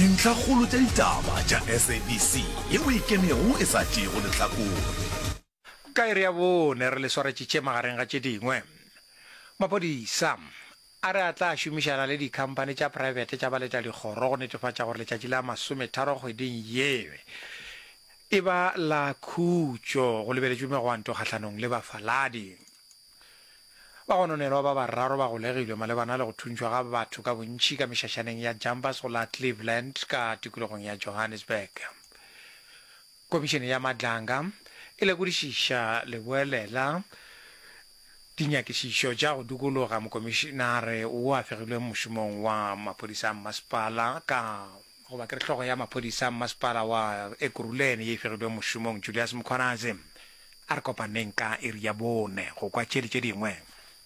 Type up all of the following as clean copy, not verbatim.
dintlhakgolo tša ditaba tša SABC yeo e kemego e sa tšego lehlakore ka iri ya bone re le swaretšitše magareng ga tše dingwe maphodisa a re a tla šomišana le dikhampani tša private tša baletša dikgoro go netefatša gore letšatši la 30 kgweding yewe e ba la khutšo go lebeletšwe megwanto kgahlanong le bafaladi ba gononelwa ba bararo ba golegilwe malebana le go thuntšwa ga batho ka bontši ka mešašaneng ya jumpers go la Cleveland ka tikologong ya Johannesburg. Komišene ya Madlanga e lekodišiša leboelela dinyakišišo tša go dukologa mokomišenare o a fegilwe mošomong wa maphodisa a masepala ka goba ke re hlogo ya maphodisa a masepala wa Ekurhuleni ye e fegilwe mošomong Julius Mkhwanazi a re kopaneng ka iri ya bone go kwa tše dingwe.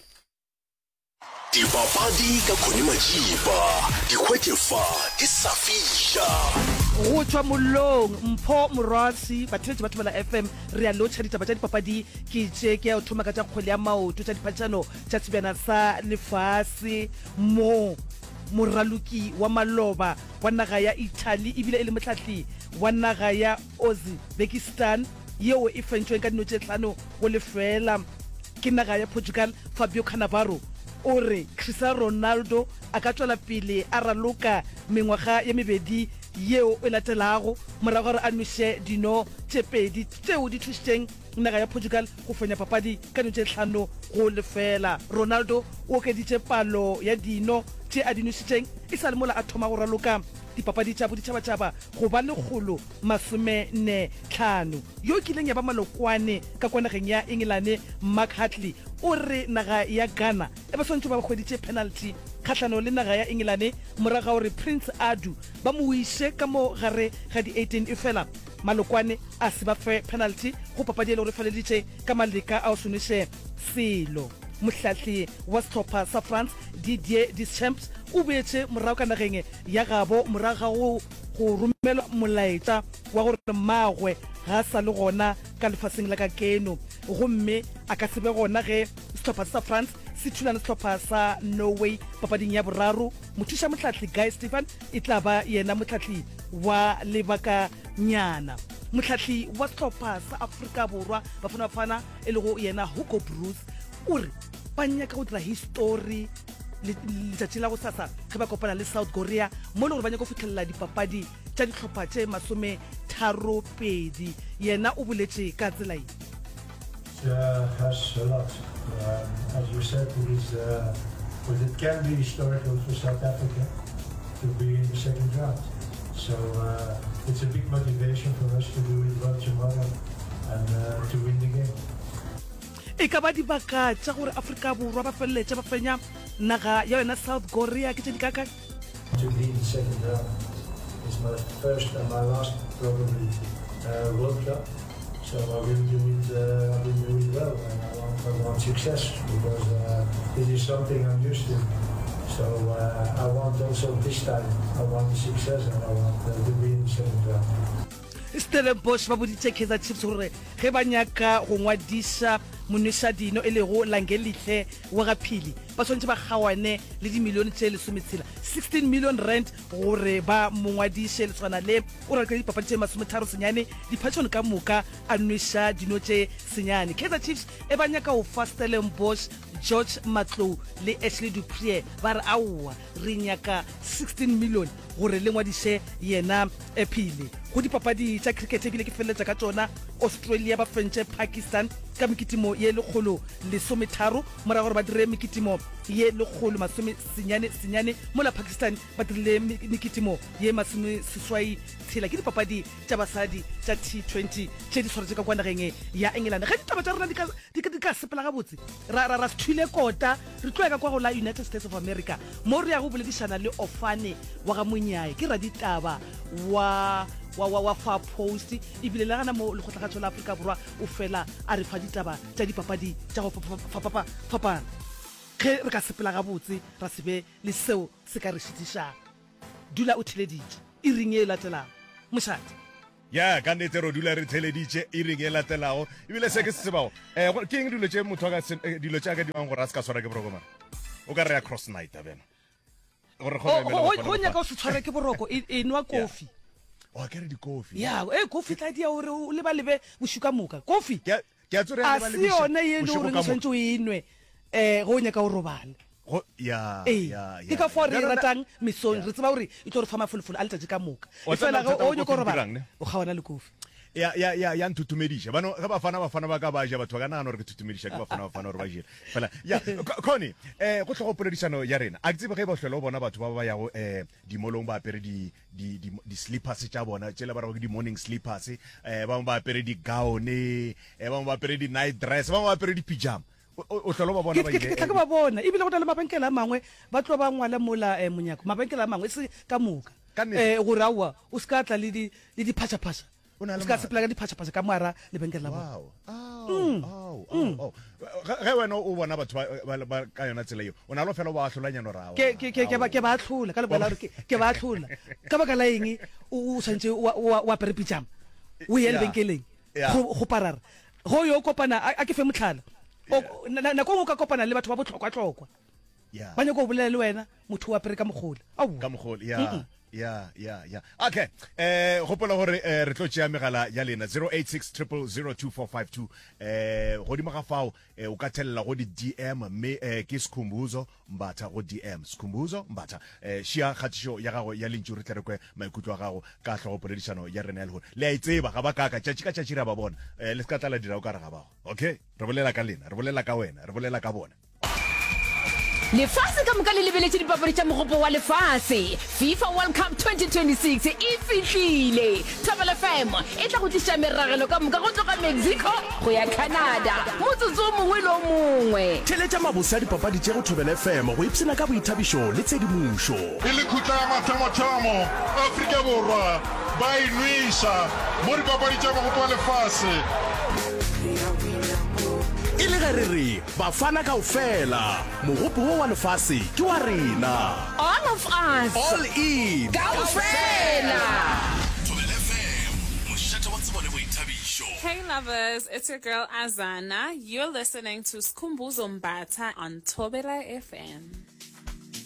dipapadi ka Connie Majiba dikgwetlefa di sa fiša go tšwa mollong Mpho Morwasi batheletši batho bala FM re a lotšha ditaba tša dipapadi ke tše ke ya o thoma ka tša kgwele ya maoto tša diphatšano tša tsebjana sa lefase mo moraloki wa maloba wa naga ya Italy ebile e le motlhatli wa naga ya Uzbekistan yeo e fentšweng ka dino tše 5 go lefela ke naga ya Portugal Fabio Cannavaro o re Cristiano Ronaldo a ka tswela pele a raloka mengwaga ya mebedi yeo e latelago morago gore a noše dino tše pedi tšeo di thušitšeng naga ya Portugal go fenya papadi ka dino tše 5 go lefela. Ronaldo o okeditše palo ya dino tše a di nošitšeng e sa le mola a thoma go raloka dipapadi tša boditšhabatšhaba go ba 145 yo kileng ya ba malokwane ka kwa nageng ya England. Mark Hartley o re naga ya Ghana e ba swantse ba hweditše penalty kgahlano le naga ya England morago gore Prince Adu ba mo iše ka mo gare ga di 18 e fela malokwane a se ba fe penalty go papadi le gore faleditše ka maleka a o soniše selo. Mohlahli wa stopper sa France Didier Deschamps o beetse morago ka nageng ya gabo morago go romelwa molaetša wa gore mmagwe ga sa le gona ka lefaseng la ka keno gomme a ka sebe gona ge stopper sa France se thulana stopper sa Norway papading ya boraro. Mothuša mohlahli Guy Stephen e tla ba yena mohlahli wa lebaka nyana. Mohlahli wa stopper sa Afrika Borwa bafana e le go yena Hugo Bruce o re ba nyaka go dira history letšatši la go sasa ge ba kopana le South Korea mo le gore ba nyaka go fitlhelela dipapadi tša dihlopha tše 32 yena o boletše ka tsela e. Has a lot. As you said, but it can be historical for South Africa to be in the second round. So it's a big motivation for us to do it well tomorrow and to win the game. E ka ba dibaka tša gore Afrika Borwa ba feleletše ba fenya naga ya yona South Korea ke tše di kaka. To be in the second round is my first and my last probably World Cup. So I will do it well and I want success because this is something I'm used to. So I want also this time, I want success and I want to be in the second round. Stellenbosch ba boditše Kaizer Chiefs gore ge ba nyaka go ngwadiša monwesa dino e lego Langelihle wa gaphili ba swantse ba kgawane le dimilione tše 16 million rand gore ba mongwadiše le tswana le o reka dipapadi tše 30 senyane diphatšone ka moka a nwesa dino tše senyane. Kaizer Chiefs e ba nyaka go fa Stellenbosch George Matlou le Ashley Dupree ba re aowa re nyaka 16 million gore le ngwadiše yena epile go dipapadi tša cricket ebile ke feleletša ka tšona. Australia ba fentše Pakistan ka mekitimo ye 113 morago gore ba dire mekitimo ye 190 mola Pakistan ba dirile mekitimo ye 60 tshela ke dipapadi tša basadi tša T20 tše di swaretse ka kwa nageng ya England. Ge ditaba tša rena di ka sepela gabotse ra thwile kota re tloeka kwa go la United States of America mo re ya go boledišana le Ofane wa ga Monyae ke ra ditaba wa Far Post ebile le gana mo lekgotlagatšo la Afrika Borwa o fela a re fa ditaba tša dipapadi tša go fapana ge re ka sepela gabotse ra sebe le seo se ka re šitišang. Dula o theleditše e ring e latelago mošate ya ka nnete ro dula re theleditše e ring e latelago ebile se ke se tsebago ke eng dilo tše motho dilo tša ka di bang gore a se ka swara ke borokoma o ka re ya cross night a bena gore go nyaka o se tshware ke boroko e nwa kofi o ka re di coffee ya kofi tla dia gore o leba boshuka moka kofi ke a tsore a se yone ye le gore o tshwantse o inwe go nyaka o robale ke ka fo re ratang mesong re tseba gore e tlo re fa mafolofolo a letsatsi ka moka e fela o nyaka o robala o kgawana le kofi ya nthutumedisha bano ga bafana ba ka ba ja batho ba ka nagana gore ke thutumedisha ke bafana gore ba jele fela ya khoni go tlhogo poledisano ya rena a ke tsebe ge ba tlhola o bona batho ba ba yago dimolong ba apere di slippers tša bona tšela ba rago di morning slippers ba ba apere di gown ba ba apere di night dress ba ba apere di pijama o tlhola ba bona ba ile ke ba bona e bile go tla le mabenkele a mangwe ba tlo ba ngwala mola monyako mabenkele a mangwe se ka moka gore aua o se ka tla le di phatsha o ska sepela ka diphatsha ka moara lebenkele la bona ge wena o bona batho ba ka yona tsela eo o na lo fela ba ahlolanyano rawa ke ba atlhola ka lebala gore ke ba atlhola ka baka la eng o santse o apere pijama o ye lebenkeleng go parara go yo kopana a ke fe motlhala nako go ka kopana le batho ba botlhokwa ba nyako o bolela le wena motho o apere ka mogole ya okay gopola gore re tlo tšea megala ya lena 086 0002452 godimo ga fao o ka thelela go di DM mme ke Skhumbuzo Mbatha go DM Skhumbuzo Mbatha shia kgatišo ya gago ya lentšu re tle re kwe maikutlo a gago ka tlhogo poledišano ya rena ya legore le a itseba ga ba kaka tšatši ka tšatši ra ba bona le se ka tla la dira o ka re ga bago okay re bolela ka lena re bolela ka wena re bolela ka bona Lefatshe ka moka le lebeletse dipapadi tša mogopo wa lefatshe FIFA World Cup 2026 e fihlile Thobela FM e tla go tliša meragelo ka moka go tloga Mexico go ya Canada motsotso mongwe le mongwe theletša mabose a dipapadi tše go Thobela FM go ipsena ka boithabišo le tshedimošo e le khutla ya mathomo Afrika Borwa ba inwisa mo dipapadi tša mogopo wa lefatshe e le ge re re bafana kaofela mogopo wo wa lefatshe ke wa rena all of us all in kaofela Thobela FM mošate wa tsebo le boithabišo. Hey lovers, it's your girl Azana. You're listening to Skhumbuzo Mbatha on Thobela FM.